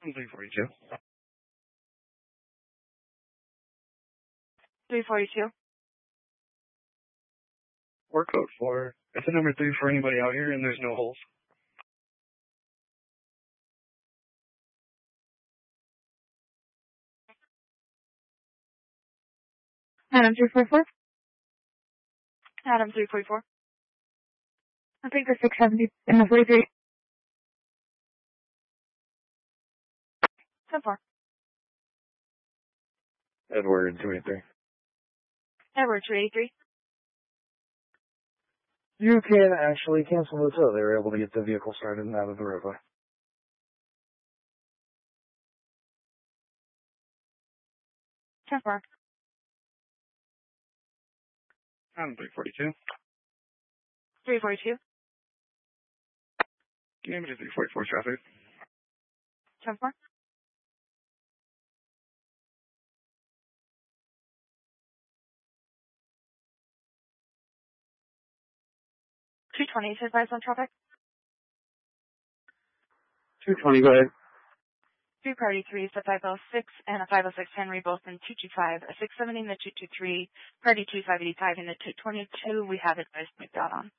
342. 342. Or code 4. It's a number 3 for anybody out here, and there's no holes. Adam 344. Adam 344. I think the 670 and the 43. 10-4. Edward 283. Edward 283. You can actually cancel the tow. They were able to get the vehicle started and out of the roadway. Temper. I'm 342. 342. Give me to 344 traffic. Temper. 220 is advised on traffic. 220, go ahead. 3 priority 3 is a 506 and a 506 Henry, both in 225, a 670 in the 223, priority 2 585 in the 222. We have advised moved out on.